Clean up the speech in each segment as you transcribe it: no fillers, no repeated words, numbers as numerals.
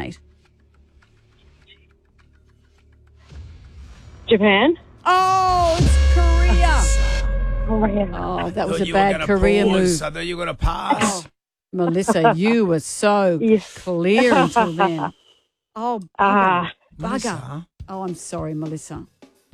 mate? Japan. Oh, it's Korea. Oh, yeah. Oh, that was Thought a you were bad gonna Korea pause. move. I thought you were going to pass. Melissa, you were so Yes. clear until then. Oh, bugger. Melissa? Oh, I'm sorry, Melissa.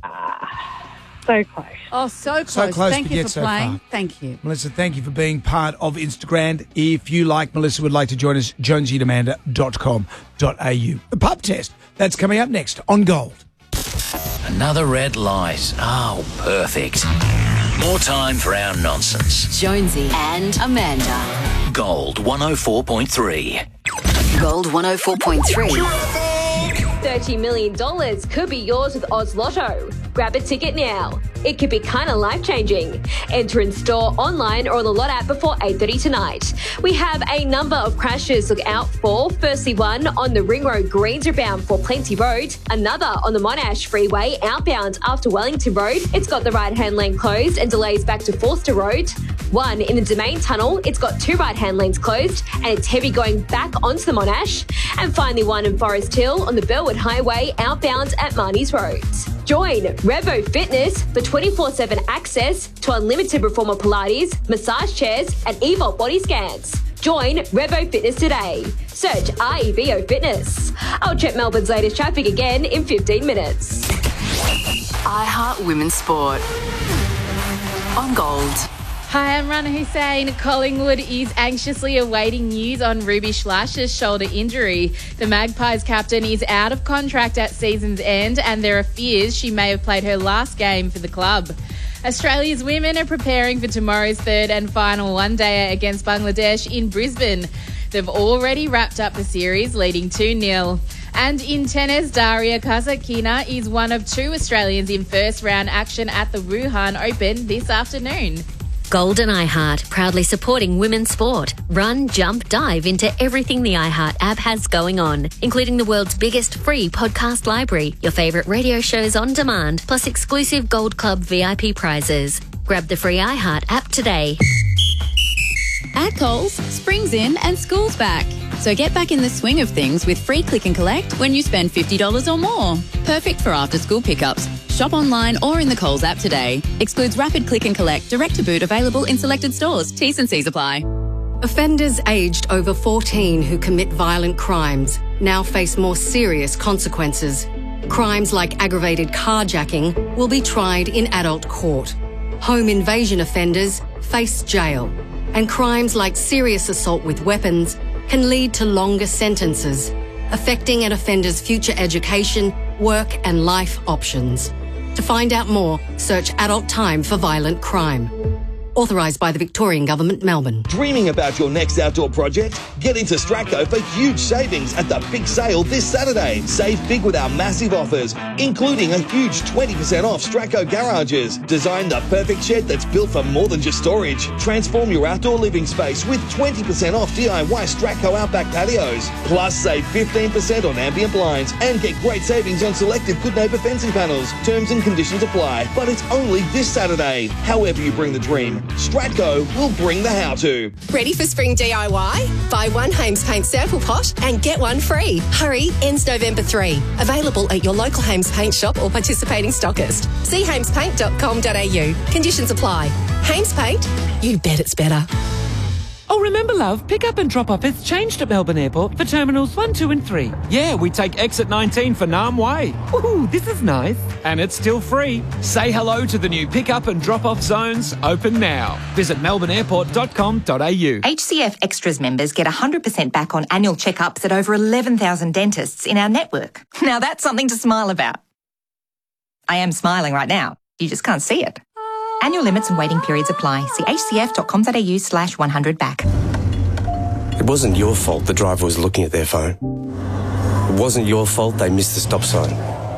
So close. Oh, so close. So close, Thank but you yet for so playing. far. Thank you. Melissa, thank you for being part of Instagram. If you, like Melissa, would like to join us, jonesyandamanda.com.au. The pub test, that's coming up next on Gold. Another red light. Oh, perfect. More time for our nonsense. Jonesy and Amanda. Gold 104.3. Gold 104.3. $30 million could be yours with Oz Lotto. Grab a ticket now. It could be kind of life-changing. Enter in store, online or on the Lot app before 8:30 tonight. We have a number of crashes to look out for. Firstly, one on the Ring Road Greensboro bound for Plenty Road. Another on the Monash Freeway outbound after Wellington Road. It's got the right-hand lane closed and delays back to Forster Road. One in the Domain Tunnel. It's got two right-hand lanes closed and it's heavy going back onto the Monash. And finally, one in Forest Hill on the Burwood Highway outbound at Marnie's Road. Join Revo Fitness for 24/7 access to unlimited reformer Pilates, massage chairs and Evolt body scans. Join Revo Fitness today. Search REVO Fitness. I'll check Melbourne's latest traffic again in 15 minutes. iHeart Women's Sport. On Gold. Hi, I'm Rana Hussein. Collingwood is anxiously awaiting news on Ruby Schleicher's shoulder injury. The Magpies captain is out of contract at season's end and there are fears she may have played her last game for the club. Australia's women are preparing for tomorrow's third and final one-dayer against Bangladesh in Brisbane. They've already wrapped up the series, leading 2-0. And in tennis, Daria Kasatkina is one of two Australians in first-round action at the Wuhan Open this afternoon. Gold and iHeart, proudly supporting women's sport. Run, jump, dive into everything the iHeart app has going on, including the world's biggest free podcast library, your favourite radio shows on demand, plus exclusive Gold Club VIP prizes. Grab the free iHeart app today. At Coles, spring's in and school's back. So get back in the swing of things with free click and collect when you spend $50 or more. Perfect for after-school pickups. Shop online or in the Coles app today. Excludes rapid click and collect, direct to boot, available in selected stores. T's and C's apply. Offenders aged over 14 who commit violent crimes now face more serious consequences. Crimes like aggravated carjacking will be tried in adult court. Home invasion offenders face jail. And crimes like serious assault with weapons can lead to longer sentences, affecting an offender's future education, work and life options. To find out more, search Adult Time for Violent Crime. Authorised by the Victorian Government, Melbourne. Dreaming about your next outdoor project? Get into Stratco for huge savings at the big sale this Saturday. Save big with our massive offers, including a huge 20% off Stratco garages. Design the perfect shed that's built for more than just storage. Transform your outdoor living space with 20% off DIY Stratco Outback patios. Plus, save 15% on ambient blinds and get great savings on selected Good Neighbour fencing panels. Terms and conditions apply, but it's only this Saturday. However you bring the dream, Stratco will bring the how-to. Ready for spring DIY? Buy one Hames Paint sample pot and get one free. Hurry, ends November 3. Available at your local Hames Paint shop or participating stockist. See hamespaint.com.au. Conditions apply. Hames Paint, you bet it's better. Oh, remember, love, pick up and drop off has changed at Melbourne Airport for Terminals 1, 2 and 3. Yeah, we take exit 19 for Nam Way. Woohoo, this is nice. And it's still free. Say hello to the new pick up and drop off zones, open now. Visit melbourneairport.com.au. HCF Extras members get 100% back on annual checkups at over 11,000 dentists in our network. Now that's something to smile about. I am smiling right now. You just can't see it. Annual limits and waiting periods apply. See hcf.com.au/100back. It wasn't your fault the driver was looking at their phone. It wasn't your fault they missed the stop sign.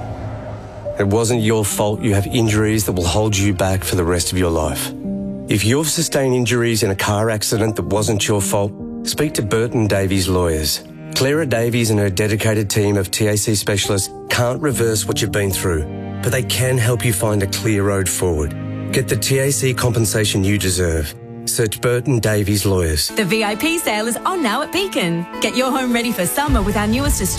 It wasn't your fault you have injuries that will hold you back for the rest of your life. If you've sustained injuries in a car accident that wasn't your fault, speak to Burton Davies Lawyers. Clara Davies and her dedicated team of TAC specialists can't reverse what you've been through, but they can help you find a clear road forward. Get the TAC compensation you deserve. Search Burton Davies Lawyers. The VIP sale is on now at Beacon. Get your home ready for summer with our newest